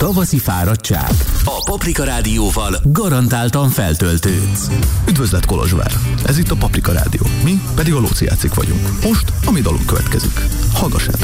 tavaszi fáradtság. A Paprika Rádióval garantáltan feltöltődsz. Üdvözlet Kolozsvár! Ez itt a Paprika Rádió. Mi pedig a Lóci Jácik vagyunk. Most a mi dalunk következik. Hallgassátok!